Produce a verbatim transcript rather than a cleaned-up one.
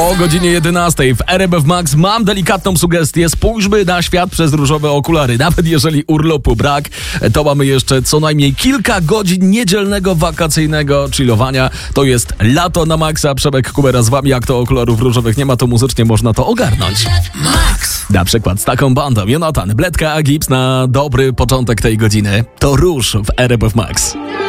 O godzinie jedenastej w R M F Max mam delikatną sugestię. Spójrzmy na świat przez różowe okulary. Nawet jeżeli urlopu brak, to mamy jeszcze co najmniej kilka godzin niedzielnego, wakacyjnego chillowania. To jest lato na maksa. Przemek Kubera z wami. Jak to okularów różowych nie ma, to muzycznie można to ogarnąć. Max! Na przykład z taką bandą. Jonatan, Bledka, Gips na dobry początek tej godziny. To Róż w R M F Max.